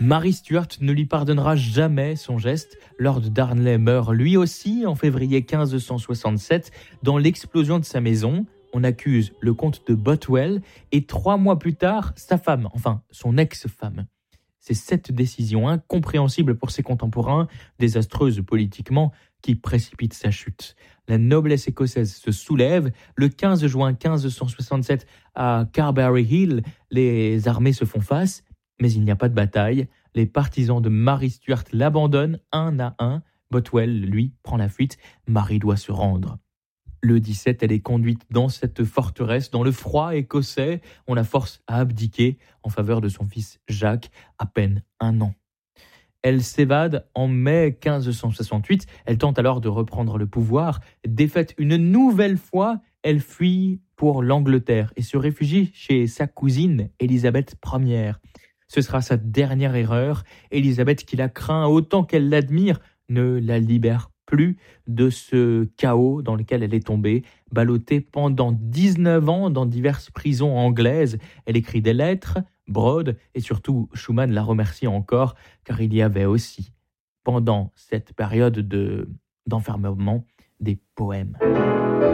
Mary Stuart ne lui pardonnera jamais son geste. Lord Darnley meurt lui aussi en février 1567 dans l'explosion de sa maison. On accuse le comte de Bothwell et 3 mois plus tard, sa femme, enfin son ex-femme. C'est cette décision incompréhensible pour ses contemporains, désastreuse politiquement, qui précipite sa chute. La noblesse écossaise se soulève. Le 15 juin 1567, à Carberry Hill, les armées se font face, mais il n'y a pas de bataille. Les partisans de Mary Stuart l'abandonnent un à un. Bothwell, lui, prend la fuite. Mary doit se rendre. Le 17, elle est conduite dans cette forteresse, dans le froid écossais. On la force à abdiquer en faveur de son fils Jacques, à peine 1 an. Elle s'évade en mai 1568. Elle tente alors de reprendre le pouvoir. Défaite une nouvelle fois, elle fuit pour l'Angleterre et se réfugie chez sa cousine, Élisabeth Ier. Ce sera sa dernière erreur. Élisabeth, qui la craint autant qu'elle l'admire, ne la libère plus de ce chaos dans lequel elle est tombée. Ballottée pendant 19 ans dans diverses prisons anglaises, elle écrit des lettres. Broad et surtout Schumann la remercie encore, car il y avait aussi, pendant cette période d'enfermement, des poèmes.